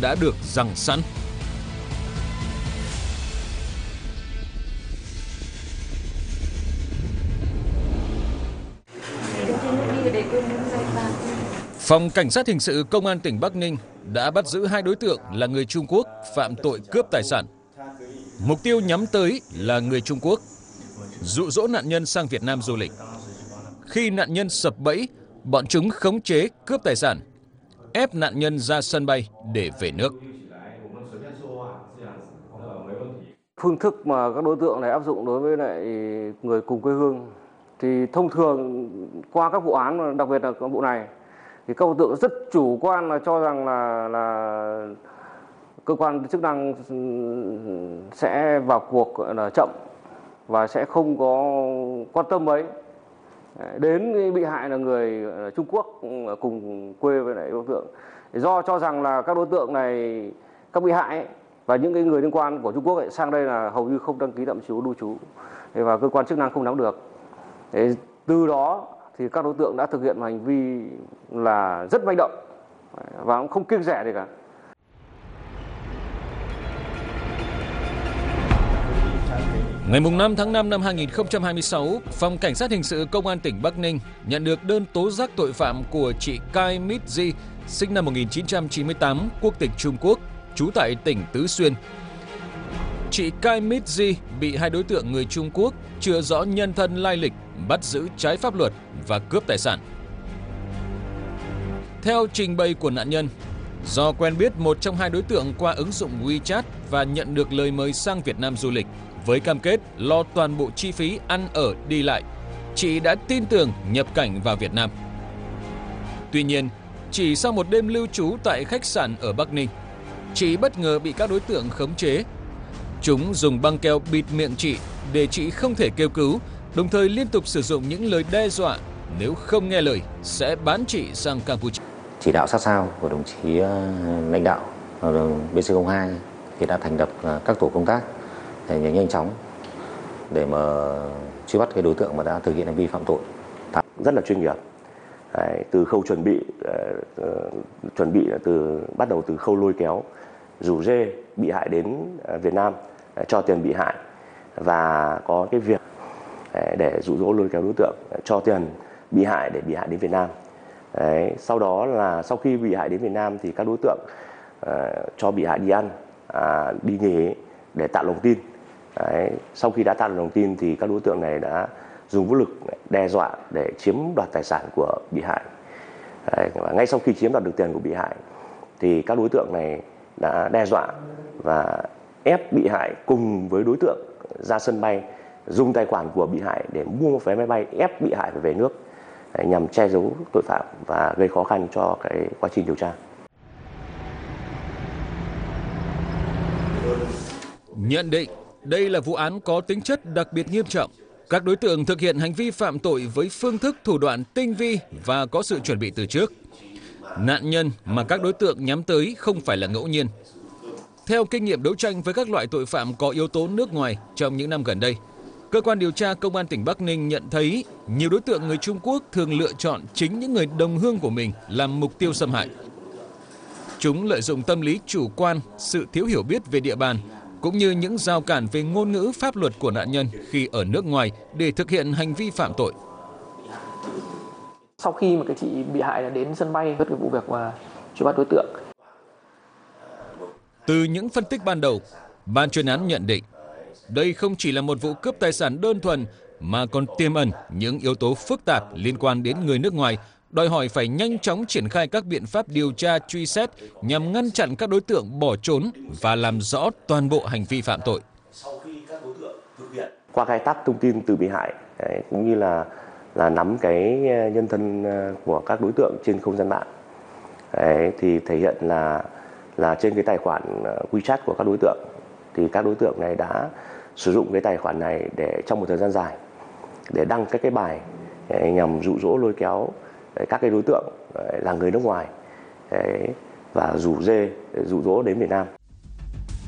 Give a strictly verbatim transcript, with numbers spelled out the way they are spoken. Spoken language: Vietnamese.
đã được giăng sẵn. Phòng Cảnh sát Hình sự Công an tỉnh Bắc Ninh đã bắt giữ hai đối tượng là người Trung Quốc phạm tội cướp tài sản. Mục tiêu nhắm tới là người Trung Quốc, dụ dỗ nạn nhân sang Việt Nam du lịch. Khi nạn nhân sập bẫy, bọn chúng khống chế cướp tài sản, ép nạn nhân ra sân bay để về nước. Phương thức mà các đối tượng này áp dụng đối với lại người cùng quê hương thì thông thường qua các vụ án, đặc biệt là vụ này, thì các đối tượng rất chủ quan là cho rằng là là cơ quan chức năng sẽ vào cuộc là chậm và sẽ không có quan tâm mấy đến bị hại là người Trung Quốc cùng quê với lại đối tượng. Do cho rằng là các đối tượng này, các bị hại ấy, và những cái người liên quan của Trung Quốc ấy, sang đây là hầu như không đăng ký tạm trú lưu trú và cơ quan chức năng không nắm được. Để từ đó thì các đối tượng đã thực hiện hành vi là rất manh động và cũng không kiêng dè gì cả. Ngày năm tháng năm năm hai nghìn không trăm hai mươi sáu, Phòng Cảnh sát Hình sự Công an tỉnh Bắc Ninh nhận được đơn tố giác tội phạm của chị Cai Mít Di, sinh năm một nghìn chín trăm chín mươi tám, quốc tịch Trung Quốc, trú tại tỉnh Tứ Xuyên. Chị Cai Mít Di bị hai đối tượng người Trung Quốc chưa rõ nhân thân lai lịch bắt giữ trái pháp luật và cướp tài sản. Theo trình bày của nạn nhân, do quen biết một trong hai đối tượng qua ứng dụng WeChat và nhận được lời mời sang Việt Nam du lịch, với cam kết lo toàn bộ chi phí ăn ở đi lại, chị đã tin tưởng nhập cảnh vào Việt Nam. Tuy nhiên, chỉ sau một đêm lưu trú tại khách sạn ở Bắc Ninh, chị bất ngờ bị các đối tượng khống chế. Chúng dùng băng keo bịt miệng chị để chị không thể kêu cứu, đồng thời liên tục sử dụng những lời đe dọa nếu không nghe lời sẽ bán chị sang Campuchia. Chỉ đạo sát sao của đồng chí lãnh đạo B C không hai thì đã thành lập các tổ công tác để nhanh chóng để mà truy bắt cái đối tượng mà đã thực hiện hành vi phạm tội. Rất là chuyên nghiệp. Đấy, từ khâu chuẩn bị uh, chuẩn bị từ bắt đầu từ khâu lôi kéo, rủ rê bị hại đến uh, Việt Nam uh, cho tiền bị hại và có cái việc uh, để dụ dỗ lôi kéo đối tượng uh, cho tiền bị hại để bị hại đến Việt Nam. Đấy, sau đó là sau khi bị hại đến Việt Nam thì các đối tượng uh, cho bị hại đi ăn, uh, đi nghỉ để tạo lòng tin. Đấy, sau khi đã tạo được lòng tin thì các đối tượng này đã dùng vũ lực đe dọa để chiếm đoạt tài sản của bị hại. Đấy, và ngay sau khi chiếm đoạt được tiền của bị hại thì các đối tượng này đã đe dọa và ép bị hại cùng với đối tượng ra sân bay, dùng tài khoản của bị hại để mua vé máy bay ép bị hại phải về nước. Đấy, nhằm che giấu tội phạm và gây khó khăn cho cái quá trình điều tra. Nhận định đây là vụ án có tính chất đặc biệt nghiêm trọng. Các đối tượng thực hiện hành vi phạm tội với phương thức thủ đoạn tinh vi và có sự chuẩn bị từ trước. Nạn nhân mà các đối tượng nhắm tới không phải là ngẫu nhiên. Theo kinh nghiệm đấu tranh với các loại tội phạm có yếu tố nước ngoài trong những năm gần đây, cơ quan điều tra Công an tỉnh Bắc Ninh nhận thấy nhiều đối tượng người Trung Quốc thường lựa chọn chính những người đồng hương của mình làm mục tiêu xâm hại. Chúng lợi dụng tâm lý chủ quan, sự thiếu hiểu biết về địa bàn, cũng như những rào cản về ngôn ngữ pháp luật của nạn nhân khi ở nước ngoài để thực hiện hành vi phạm tội. Sau khi mà cái chị bị hại đến sân bay với cái vụ việc mà truy bắt đối tượng. Từ những phân tích ban đầu, ban chuyên án nhận định đây không chỉ là một vụ cướp tài sản đơn thuần mà còn tiềm ẩn những yếu tố phức tạp liên quan đến người nước ngoài, đòi hỏi phải nhanh chóng triển khai các biện pháp điều tra truy xét nhằm ngăn chặn các đối tượng bỏ trốn và làm rõ toàn bộ hành vi phạm tội. Qua khai thác thông tin từ bị hại đấy, cũng như là là nắm cái nhân thân của các đối tượng trên không gian mạng, đấy, thì thể hiện là là trên cái tài khoản WeChat của các đối tượng thì các đối tượng này đã sử dụng cái tài khoản này để trong một thời gian dài để đăng các cái bài nhằm dụ dỗ lôi kéo các cái đối tượng là người nước ngoài và rủ rê dụ dỗ đến Việt Nam.